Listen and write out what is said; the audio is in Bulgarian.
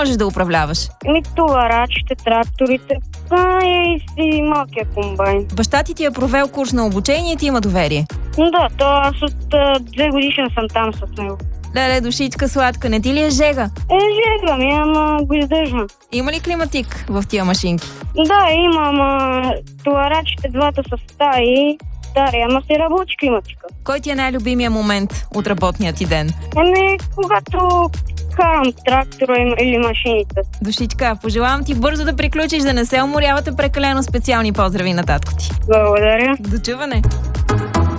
можеш да управляваш? Товарачите, тракторите, и малкия комбайн. Баща ти е провел курс на обучение и ти има доверие. Да, то аз от 2 годишен съм там с него. Леле, душичка сладка, не ти ли е жега? Жега ми, ама го издържам. Има ли климатик в тия машинки? Да, имам. Товарачите двата са в стаи. Стария, ама си работи климатика. Кой ти е най-любимия момент от работния ти ден? Когато карам трактора или машините. Душичка, пожелавам ти бързо да приключиш, да не се уморявате прекалено. Специални поздрави на татко ти. Благодаря. До чуване!